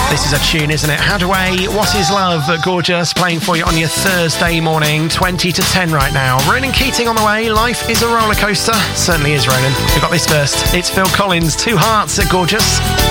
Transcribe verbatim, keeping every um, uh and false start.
This is a tune, isn't it? Hadaway, What Is Love, gorgeous, playing for you on your Thursday morning, twenty to ten right now. Ronan Keating on the way. Life is a roller coaster. Certainly is, Ronan. We've got this first. It's Phil Collins, Two Hearts, gorgeous.